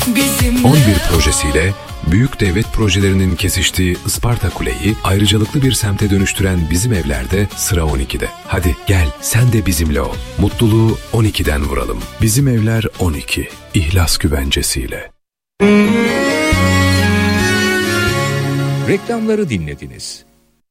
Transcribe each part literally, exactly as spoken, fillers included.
on bir projesiyle büyük devlet projelerinin kesiştiği Isparta Kule'yi ayrıcalıklı bir semte dönüştüren Bizim Evler'de sıra on ikide. Hadi gel sen de bizimle ol. Mutluluğu on ikiden vuralım. Bizim Evler on iki. İhlas güvencesiyle. Reklamları dinlediniz.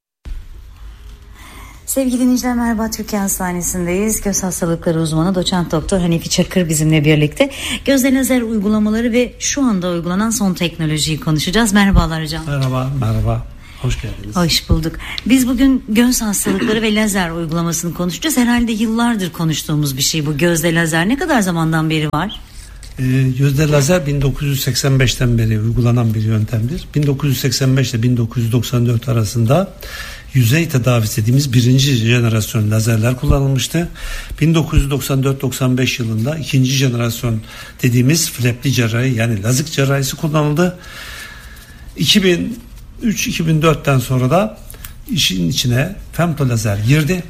Sevgili dinleyiciler, merhaba. Türkiye Hastanesi'ndeyiz. Göz hastalıkları uzmanı doçent doktor Hanifi Çakır bizimle birlikte. Gözde lazer uygulamaları ve şu anda uygulanan son teknolojiyi konuşacağız. Merhabalar hocam. Merhaba, merhaba. Hoş geldiniz. Hoş bulduk. Biz bugün göz hastalıkları ve lazer uygulamasını konuşacağız. Herhalde yıllardır konuştuğumuz bir şey bu gözde lazer. Ne kadar zamandan beri var? Ee, gözde lazer bin dokuz yüz seksen beşten beri uygulanan bir yöntemdir. bin dokuz yüz seksen beş ile bin dokuz yüz doksan dört arasında yüzey tedavisi dediğimiz birinci jenerasyon lazerler kullanılmıştı. bin dokuz yüz doksan dört doksan beş yılında ikinci jenerasyon dediğimiz flepli cerrahi yani lazik cerrahisi kullanıldı. iki bin üç iki bin dörtten sonra da işin içine femtolazer girdi.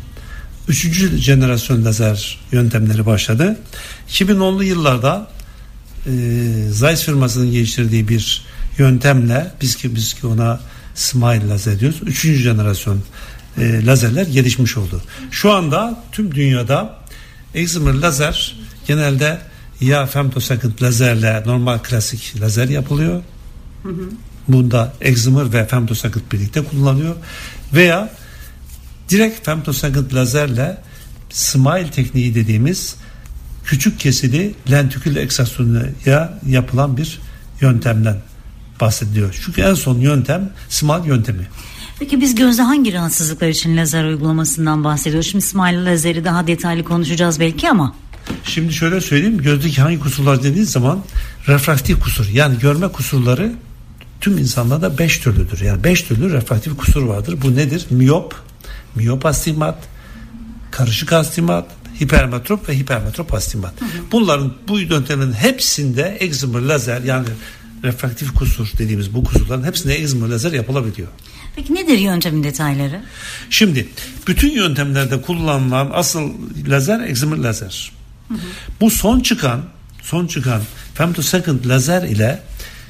Üçüncü jenerasyon lazer yöntemleri başladı. iki bin onlu yıllarda e, Zeiss firmasının geliştirdiği bir yöntemle biz ki biz ki ona Smile lazer diyoruz. Üçüncü jenerasyon e, lazerler gelişmiş oldu. Şu anda tüm dünyada excimer lazer genelde ya femtosecond lazerle normal klasik lazer yapılıyor. Hı hı. Bunda excimer ve femtosecond birlikte kullanılıyor. Veya direkt femtosecond lazerle Smile tekniği dediğimiz küçük kesili lentikül ekstrasyonuna yapılan bir yöntemden bahsediliyor. Çünkü en son yöntem Smile yöntemi. Peki biz gözde hangi rahatsızlıklar için lazer uygulamasından bahsediyoruz? Şimdi Smile lazeri daha detaylı konuşacağız belki ama. Şimdi şöyle söyleyeyim, gözdeki hangi kusurlar dediğiniz zaman refraktif kusur yani görme kusurları tüm insanlarda beş türlüdür. Yani beş türlü refraktif kusur vardır. Bu nedir? Miyop, miyop astigmat, karışık astigmat, hipermetrop ve hipermetrop astigmat. Hı hı. Bunların bu yöntemlerin hepsinde excimer lazer yani refraktif kusur dediğimiz bu kusurların hepsinde excimer lazer yapılabiliyor. Peki nedir yöntemin detayları? Şimdi bütün yöntemlerde kullanılan asıl lazer excimer lazer. Hı hı. Bu son çıkan son çıkan femtosecond lazer ile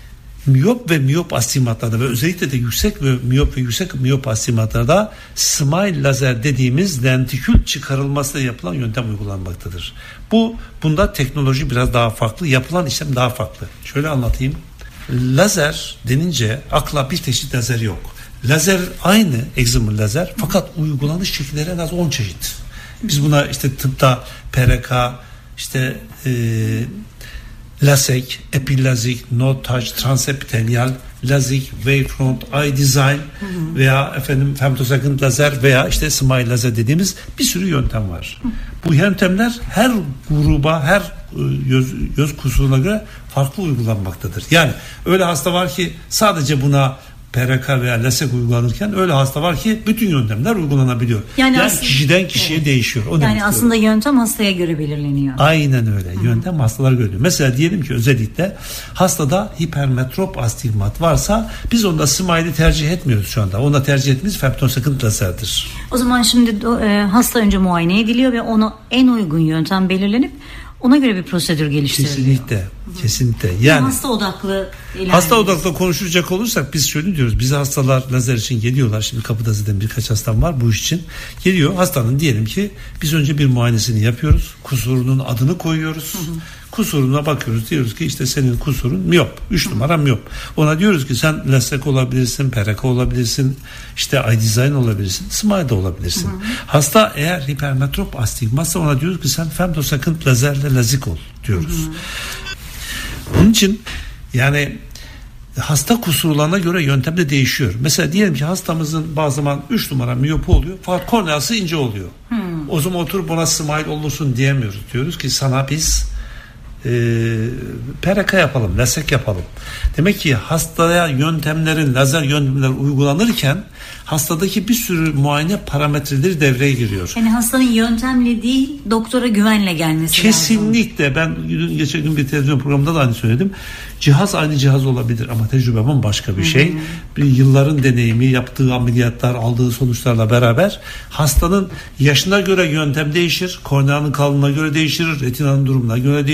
miyop ve miyop astigmatlarda ve özellikle de yüksek ve miyop ve yüksek miyop astigmatlarda Smile lazer dediğimiz lentikül çıkarılmasıyla yapılan yöntem uygulanmaktadır. Bu bunda teknoloji biraz daha farklı, yapılan işlem daha farklı. Şöyle anlatayım. Lazer denince akla bir çeşit lazer yok. Lazer aynı excimer lazer fakat uygulanış şekilleri en az on çeşit. Biz buna işte tıpta P R K, işte e, lasek, epilazik, no touch, transepitelyal, lazik, wavefront, eye design hı hı. veya efendim femtosecond lazer veya işte Smile lazer dediğimiz bir sürü yöntem var. Hı. Bu yöntemler her gruba, her göz, göz kusuruna göre farklı uygulanmaktadır. Yani öyle hasta var ki sadece buna P R K veya lasek uygulanırken öyle hasta var ki bütün yöntemler uygulanabiliyor. Yani, yani aslında, kişiden kişiye evet. değişiyor. O yani aslında diyorum. Yöntem hastaya göre belirleniyor. Aynen öyle. Hı-hı. Yöntem hastalara göre. Mesela diyelim ki özellikle hastada hipermetrop astigmat varsa biz onda Smile'i tercih etmiyoruz şu anda. Onda tercih ettiğimiz femtosecond lazerdir. O zaman şimdi e, hasta önce muayene ediliyor ve ona en uygun yöntem belirlenip ona göre bir prosedür geliştiriliyor. Kesinlikle. Hı-hı. Kesinlikle. Yani, yani hasta odaklı ilerliyoruz. Hasta odaklı konuşacak olursak biz şöyle diyoruz. Bize hastalar lazer için geliyorlar. Şimdi kapıda zaten birkaç hastam var bu iş için. Geliyor hastanın diyelim ki biz önce bir muayenesini yapıyoruz. Kusurunun adını koyuyoruz. Hı hı. Kusuruna bakıyoruz. Diyoruz ki işte senin kusurun miyop. üç numara miyop. Ona diyoruz ki sen lasek olabilirsin, P R K olabilirsin, işte eye design olabilirsin, Smile de olabilirsin. Hı hı. Hasta eğer hipermetrop astigmatsa ona diyoruz ki sen femtosecond lazerle lazik ol diyoruz. Hı hı. Bunun için yani hasta kusurlarına göre yöntem de değişiyor. Mesela diyelim ki hastamızın bazı zaman üç numara miyopu oluyor fakat korneası ince oluyor. Hmm. O zaman oturup ona Smile olursun diyemiyoruz. Diyoruz ki sana biz e, P R K yapalım, lasek yapalım. Demek ki hastaya yöntemlerin, lazer yöntemler uygulanırken hastadaki bir sürü muayene parametreleri devreye giriyor. Yani hastanın yöntemle değil, doktora güvenle gelmesi Kesinlikle. lazım. Ben geçen gün bir televizyon programında da aynı söyledim. Cihaz aynı cihaz olabilir ama tecrübe bambaşka bir şey. Hmm. Bir yılların deneyimi, yaptığı ameliyatlar, aldığı sonuçlarla beraber hastanın yaşına göre yöntem değişir, korneanın kalınlığına göre değişir, retinanın durumuna göre değişir,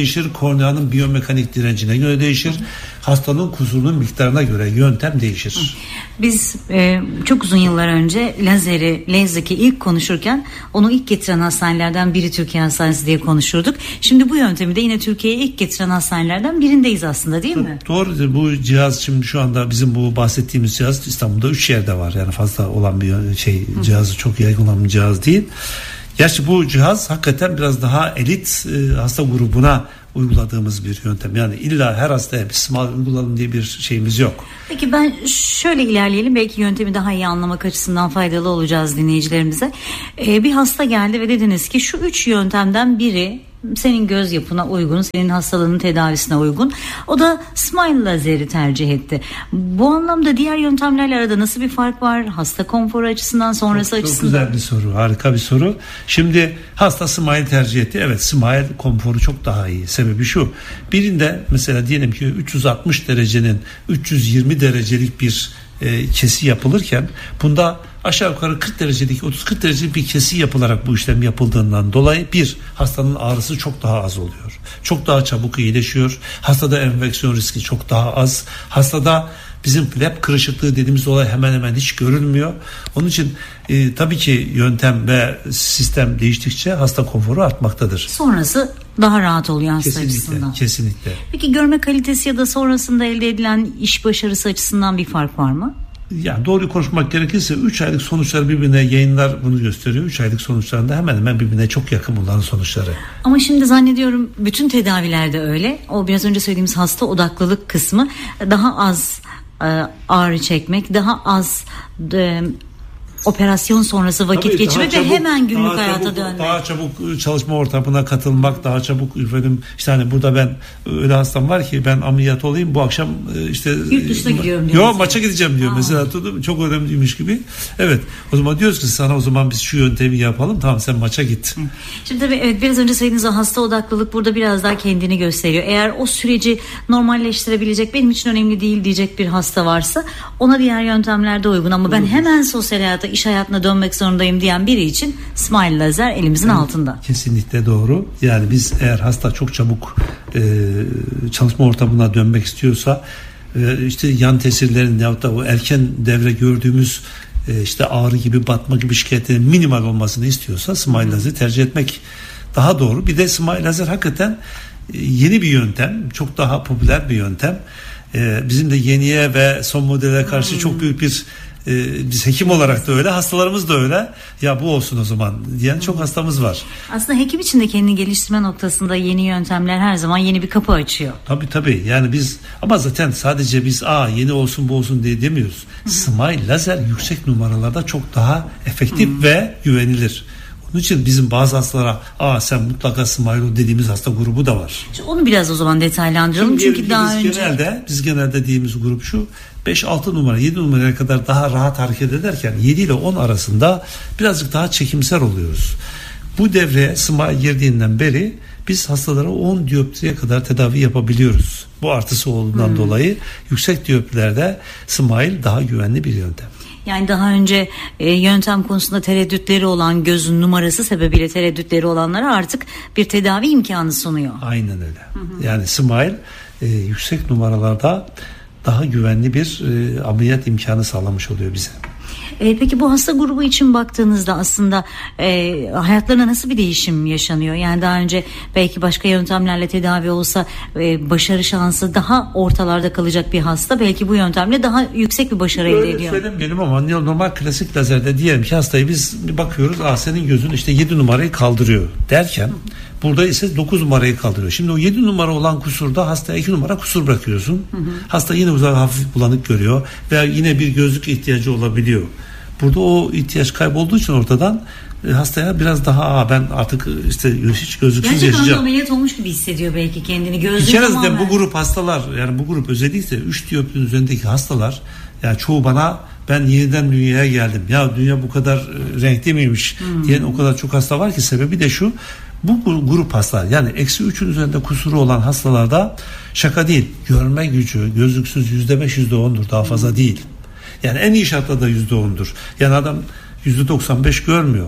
korneanın biyomekanik direncine göre değişir. Hastanın kusurunun miktarına göre yöntem değişir. Biz e, çok uzun yıllar önce lazeri, LASIK'i ilk konuşurken onu ilk getiren hastanelerden biri Türkiye Hastanesi diye konuşurduk. Şimdi bu yöntemi de yine Türkiye'ye ilk getiren hastanelerden birindeyiz aslında, değil mi? Doğru. Bu cihaz şimdi şu anda bizim bu bahsettiğimiz cihaz İstanbul'da üç yerde var. Yani fazla olan bir şey, cihazı çok yaygın olan bir cihaz değil. Gerçi bu cihaz hakikaten biraz daha elit e, hasta grubuna uyguladığımız bir yöntem. Yani illa her hastaya bir smile uygulayalım diye bir şeyimiz yok. Peki ben şöyle ilerleyelim. Belki yöntemi daha iyi anlamak açısından faydalı olacağız dinleyicilerimize. Ee, bir hasta geldi ve dediniz ki şu üç yöntemden biri senin göz yapına uygun, senin hastalığının tedavisine uygun. O da smile lazeri tercih etti. Bu anlamda diğer yöntemlerle arada nasıl bir fark var? Hasta konforu açısından, sonrası çok, açısından. Çok güzel bir soru, harika bir soru. Şimdi hasta smile tercih etti. Evet, smile konforu çok daha iyi. Sebebi şu. Birinde mesela diyelim ki üç yüz altmış derecenin üç yüz yirmi derecelik bir e, kesi yapılırken bunda aşağı yukarı kırk derecelik otuz kırk derecelik bir kesi yapılarak bu işlem yapıldığından dolayı bir, hastanın ağrısı çok daha az oluyor. Çok daha çabuk iyileşiyor. Hastada enfeksiyon riski çok daha az. Hastada bizim flap kırışıklığı dediğimiz olay hemen hemen hiç görülmüyor. Onun için e, tabii ki yöntem ve sistem değiştikçe hasta konforu artmaktadır. Sonrası daha rahat oluyor hasta kesinlikle, açısından. Kesinlikle. Peki görme kalitesi ya da sonrasında elde edilen iş başarısı açısından bir fark var mı? Yani doğruyu konuşmak gerekirse üç aylık sonuçlar birbirine, yayınlar bunu gösteriyor. üç aylık sonuçlarında hemen hemen birbirine çok yakın bunların sonuçları. Ama şimdi zannediyorum bütün tedavilerde öyle. O biraz önce söylediğimiz hasta odaklılık kısmı daha az e, ağrı çekmek, daha az e, operasyon sonrası vakit Tabii, geçirmek ve çabuk, hemen günlük daha hayata çabuk, dönmek. Daha çabuk çalışma ortamına katılmak, daha çabuk efendim işte hani burada ben öyle hastam var ki ben ameliyat olayım bu akşam işte yurt dışına gidiyorum diyor. Yok maça gideceğim diyor. Aa. Mesela çok önemliymiş gibi. Evet. O zaman diyoruz ki sana o zaman biz şu yöntemi yapalım. Tamam sen maça git. Şimdi tabii evet biraz önce söylediğiniz o hasta odaklılık burada biraz daha kendini gösteriyor. Eğer o süreci normalleştirebilecek, benim için önemli değil diyecek bir hasta varsa ona diğer yöntemler de uygun ama ben Olur. hemen sosyal hayata, iş hayatına dönmek zorundayım diyen biri için smile lazer elimizin evet, altında. Kesinlikle doğru. Yani biz eğer hasta çok çabuk e, çalışma ortamına dönmek istiyorsa e, işte yan tesirlerin ya da o erken devre gördüğümüz e, işte ağrı gibi, batma gibi şikayetlerin minimal olmasını istiyorsa smile lazer tercih etmek daha doğru. Bir de smile lazer hakikaten e, yeni bir yöntem. Çok daha popüler bir yöntem. E, bizim de yeniye ve son modele karşı hmm. çok büyük bir Ee, biz hekim olarak da öyle, hastalarımız da öyle. Ya bu olsun o zaman diyen çok hastamız var. Aslında hekim için de kendini geliştirme noktasında yeni yöntemler her zaman yeni bir kapı açıyor. Tabii tabii. Yani biz ama zaten sadece biz aa yeni olsun bu olsun diye demiyoruz. Hı-hı. Smile lazer yüksek numaralarda çok daha efektif Hı-hı. ve güvenilir. Onun için bizim bazı hastalara aa sen mutlaka smile dediğimiz hasta grubu da var. Onu biraz o zaman detaylandıralım. Çünkü, Çünkü daha biz önce genelde biz genelde dediğimiz grup şu beş altı numara yedi numaraya kadar daha rahat hareket ederken yedi ile on arasında birazcık daha çekimser oluyoruz. Bu devreye smile girdiğinden beri biz hastalara on dioptriye kadar tedavi yapabiliyoruz. Bu artısı olduğundan hmm. dolayı yüksek dioptrilerde smile daha güvenli bir yöntem. Yani daha önce e, yöntem konusunda tereddütleri olan, gözün numarası sebebiyle tereddütleri olanlara artık bir tedavi imkanı sunuyor. Aynen öyle. Hı hı. Yani smile e, yüksek numaralarda daha güvenli bir e, ameliyat imkanı sağlamış oluyor bize. E, peki bu hasta grubu için baktığınızda aslında e, hayatlarına nasıl bir değişim yaşanıyor? Yani daha önce belki başka yöntemlerle tedavi olsa e, başarı şansı daha ortalarda kalacak bir hasta belki bu yöntemle daha yüksek bir başarı elde ediyor. Öyle söylemeyelim ama normal klasik lazerde diyelim ki hastayı biz bir bakıyoruz, aa senin gözün işte yedi numarayı kaldırıyor derken burada ise dokuz numarayı kaldırıyor. Şimdi o yedi numara olan kusurda hastaya iki numara kusur bırakıyorsun. Hı hı. Hasta yine uzak hafif bulanık görüyor veya yine bir gözlük ihtiyacı olabiliyor. Burada o ihtiyaç kaybolduğu için ortadan e, hastaya biraz daha aa, ben artık işte hiç gözlüksüz gerçekten yaşayacağım. Gerçekten ameliyat olmuş gibi hissediyor belki kendini. Gözlük bir kere zaten bu grup hastalar yani bu grup özellikle üç dioptrinin üzerindeki hastalar yani çoğu bana ben yeniden dünyaya geldim. Ya dünya bu kadar e, renkli miymiş hmm. diyen o kadar çok hasta var ki sebebi de şu. Bu grup hastalar yani eksi üçün üzerinde kusuru olan hastalarda şaka değil. Görme gücü gözlüksüz yüzde beş yüzde ondur daha fazla hmm. değil. Yani en iyi şartlarda yüzde ondur. Yani adam yüzde doksan beş görmüyor.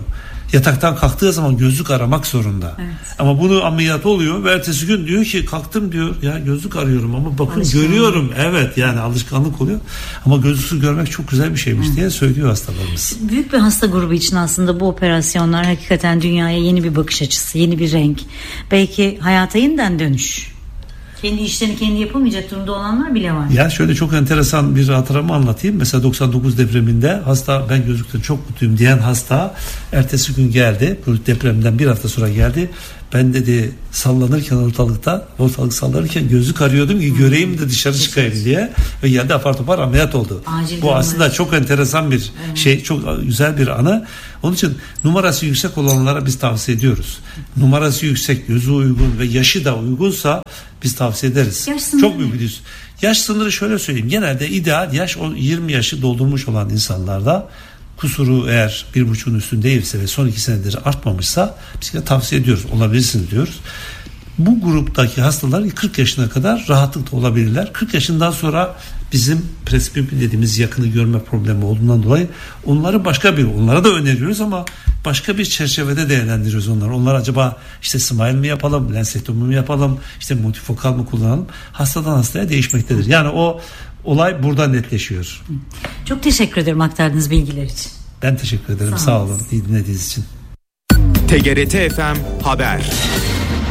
yataktan kalktığı zaman gözlük aramak zorunda. Evet. Ama bunu ameliyat oluyor ve ertesi gün diyor ki kalktım diyor ya gözlük arıyorum ama bakın alışkanlık. Görüyorum. Evet yani alışkanlık oluyor. Ama gözlüksüz görmek çok güzel bir şeymiş Hı. diye söylüyor hastalarımız. Büyük bir hasta grubu için aslında bu operasyonlar hakikaten dünyaya yeni bir bakış açısı, yeni bir renk. Belki hayata yeniden dönüş. Kendi işlerini kendi yapamayacak durumda olanlar bile var. Ya şöyle çok enteresan bir hatıramı anlatayım. Mesela doksan dokuz depreminde hasta ben gözlükten çok mutluyum diyen hasta ertesi gün geldi. Depremden bir hafta sonra geldi. Ben dedi sallanırken ortalıkta ortalık sallanırken gözlük arıyordum ki göreyim de dışarı çıkayım diye. Ve geldi apar topar ameliyat oldu. Acil Bu aslında ameliyat. Çok enteresan bir evet. şey. Çok güzel bir anı. Onun için numarası yüksek olanlara biz tavsiye ediyoruz. Numarası yüksek, gözü uygun ve yaşı da uygunsa biz tavsiye ederiz. Çok büyük bir düz. Yaş sınırı şöyle söyleyeyim. Genelde ideal yaş yirmi yaşı doldurmuş olan insanlarda kusuru eğer bir buçuğun üstünde değilse ve son iki senedir artmamışsa biz de tavsiye ediyoruz. Olabilirsiniz diyoruz. Bu gruptaki hastalar kırk yaşına kadar rahatlıkla olabilirler. kırk yaşından sonra bizim presbiyopya dediğimiz yakını görme problemi olduğundan dolayı onları başka bir onlara da öneriyoruz ama başka bir çerçevede değerlendiriyoruz onları. Onlar acaba işte smile mi yapalım, lensektomi mi yapalım, işte multifokal mı kullanalım? Hastadan hastaya değişmektedir. Yani o olay burada netleşiyor. Çok teşekkür ederim aktardığınız bilgiler için. Ben teşekkür ederim. Sağ, Sağ olun. İyi dinlediğiniz için. T G R T F M Haber.